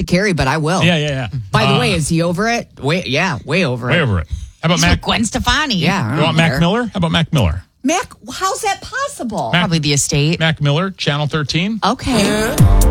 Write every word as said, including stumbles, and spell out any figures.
to carry, but I will. Yeah, yeah, yeah. By the Uh, way, is he over it? Way, yeah, way over way it. over it. How about He's Mac? with Gwen Stefani. Yeah. I You want don't Mac care. Miller? How about Mac Miller? Mac, how's that possible? Mac- Probably the estate. Mac Miller, Channel thirteen. Okay.